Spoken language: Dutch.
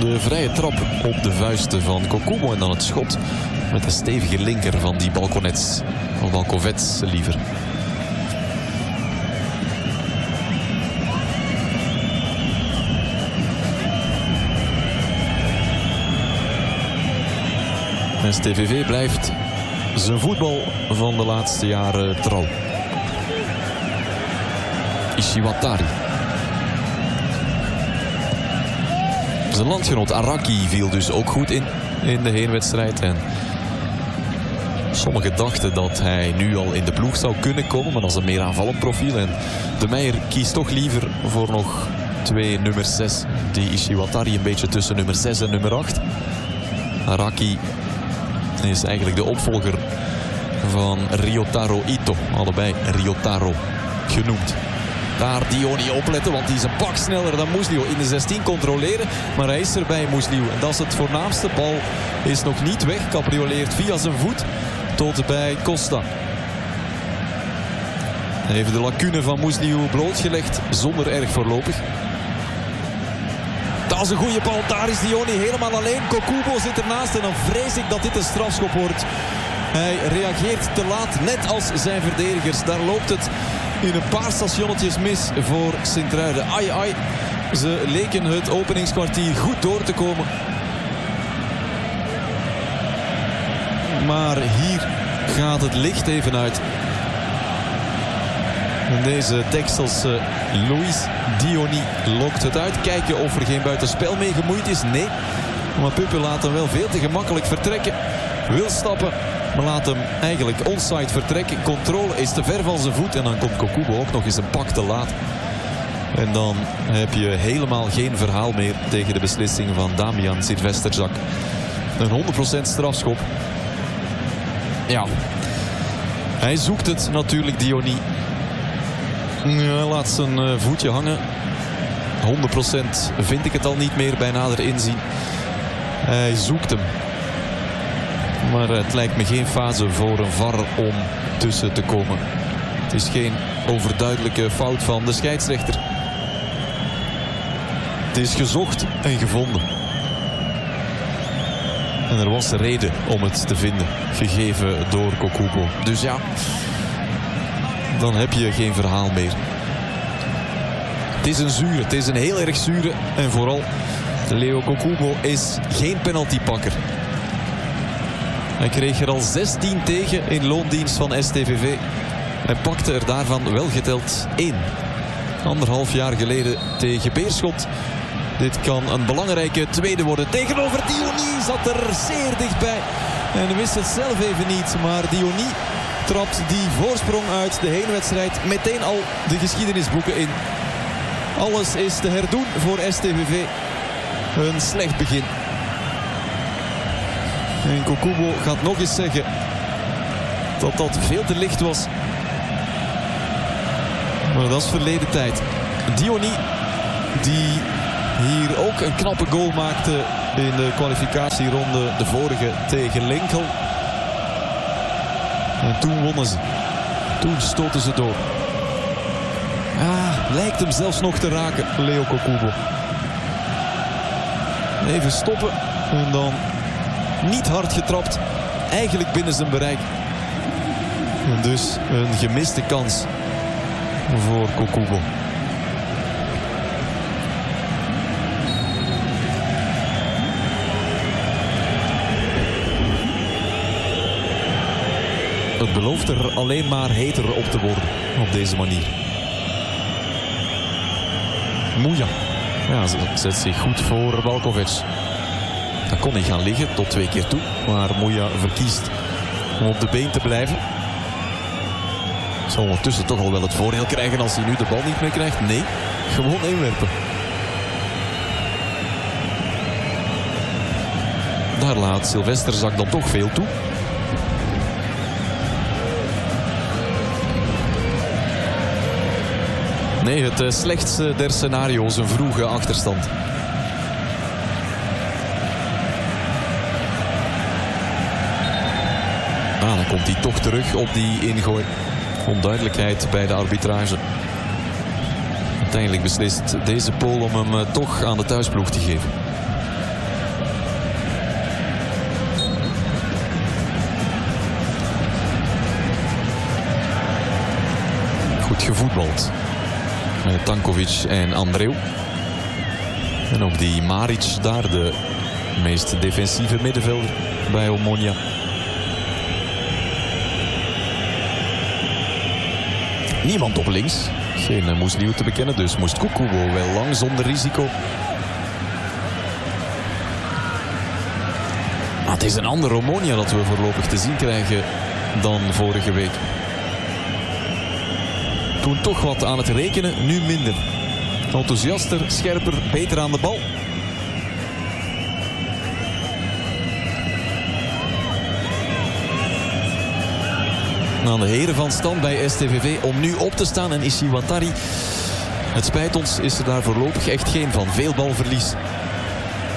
De vrije trap op de vuisten van Kokubo en dan het schot met de stevige linker van die Balkonets. Of Balkovets liever. STVV blijft zijn voetbal van de laatste jaren trouw. Ishiwatari. Zijn landgenoot Araki viel dus ook goed in de heenwedstrijd. En sommigen dachten dat hij nu al in de ploeg zou kunnen komen, maar dat is een meer aanvallend profiel. En De Meijer kiest toch liever voor nog 2 nummer 6. Die Ishiwatari een beetje tussen nummer 6 en nummer 8. Araki is eigenlijk de opvolger van Ryotaro Ito. Allebei Ryotaro genoemd. Daar Diony opletten, want die is een pak sneller dan Muslio. In de 16 controleren, maar hij is er bij Muslio. En dat is het voornaamste. Bal is nog niet weg. Cabrioleert via zijn voet tot bij Costa. Even de lacune van Muslio blootgelegd, zonder erg voorlopig. Dat is een goede bal. Daar is Diony helemaal alleen. Kokubo zit ernaast en dan vrees ik dat dit een strafschop wordt. Hij reageert te laat, net als zijn verdedigers. Daar loopt het in een paar stationnetjes mis voor Sint-Truiden. Ai, ai. Ze leken het openingskwartier goed door te komen. Maar hier gaat het licht even uit. En deze Texelse Luis Diony lokt het uit. Kijken of er geen buitenspel mee gemoeid is. Nee, maar Puppe laat hem wel veel te gemakkelijk vertrekken. Wil stappen, maar laat hem eigenlijk onside vertrekken. Controle is te ver van zijn voet. En dan komt Kokubo ook nog eens een pak te laat. En dan heb je helemaal geen verhaal meer tegen de beslissing van Damian Silvesterzak. Een 100% strafschop. Ja, hij zoekt het natuurlijk, Diony. Hij laat zijn voetje hangen. 100% vind ik het al niet meer bij nader inzien. Hij zoekt hem. Maar het lijkt me geen fase voor een VAR om tussen te komen. Het is geen overduidelijke fout van de scheidsrechter. Het is gezocht en gevonden. En er was reden om het te vinden, gegeven door Kokubo. Dus ja, dan heb je geen verhaal meer. Het is een zure, het is een heel erg zure. En vooral, Leo Kokubo is geen penaltypakker. Hij kreeg er al 16 tegen in loondienst van STVV. En pakte er daarvan wel geteld 1. 1,5 jaar geleden tegen Beerschot. Dit kan een belangrijke tweede worden. Tegenover Diony zat er zeer dichtbij. En wist het zelf even niet. Maar Diony trapt die voorsprong uit de heenwedstrijd meteen al de geschiedenisboeken in. Alles is te herdoen voor STVV. Een slecht begin. En Kokubo gaat nog eens zeggen dat dat veel te licht was. Maar dat is verleden tijd. Diony, die hier ook een knappe goal maakte in de kwalificatieronde, de vorige tegen Linkel. En toen wonnen ze. Toen stoten ze door. Lijkt hem zelfs nog te raken, Leo Kokubo. Even stoppen en dan niet hard getrapt. Eigenlijk binnen zijn bereik. En dus een gemiste kans voor Kokubo. Het belooft er alleen maar heter op te worden op deze manier. Muja. Ja, ze zet zich goed voor Balkovets. Dan kon hij gaan liggen tot 2 keer toe. Maar Muja verkiest om op de been te blijven. Zal ondertussen toch al wel het voordeel krijgen als hij nu de bal niet meer krijgt. Nee, gewoon inwerpen. Daar laat Silvesterzak dan toch veel toe. Nee, het slechtste der scenario's, een vroege achterstand. Dan komt hij toch terug op die ingooi. Onduidelijkheid bij de arbitrage. Uiteindelijk beslist deze Pool om hem toch aan de thuisploeg te geven. goed gevoetbald. Met Tankovic en Andreu. En ook die Maric daar, de meest defensieve middenvelder bij Omonia. Niemand op links. Geen Musliu te bekennen, dus moest Kukubo wel lang zonder risico. Maar het is een ander Omonia dat we voorlopig te zien krijgen dan vorige week. Toen toch wat aan het rekenen, nu minder. Enthousiaster, scherper, beter aan de bal. Aan de heren van stand bij STVV om nu op te staan. En Ishiwatari, het spijt ons, is er daar voorlopig echt geen van. Veel balverlies.